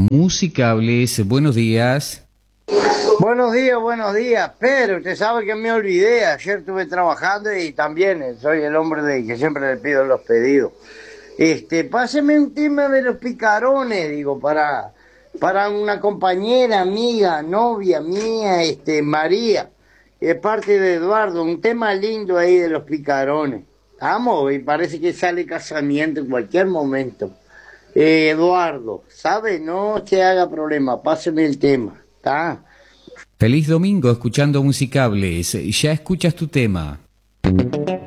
Musicables. Buenos días. Buenos días, pero usted sabe que me olvidé, ayer estuve trabajando y también soy el hombre que siempre le pido los pedidos. Páseme un tema de los picarones, digo, para una compañera, amiga, novia mía, María, de parte de Eduardo, un tema lindo ahí de los picarones. Vamos, y parece que sale casamiento en cualquier momento. Eduardo, ¿sabe? No se haga problema, páseme el tema, ¿está? Feliz domingo escuchando Musicables. Ya escuchas tu tema.